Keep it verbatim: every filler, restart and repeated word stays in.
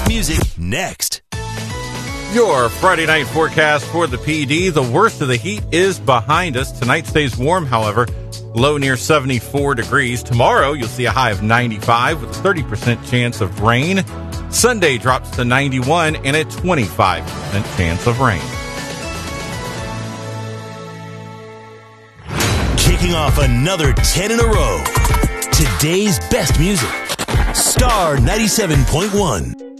best music next. Your Friday night forecast for the P D. The worst of the heat is behind us. Tonight stays warm, however. Low near seventy-four degrees. Tomorrow, you'll see a high of ninety-five with a thirty percent chance of rain. Sunday drops to ninety-one and a twenty-five percent chance of rain. Kicking off another ten in a row. Today's best music. Star ninety-seven point one.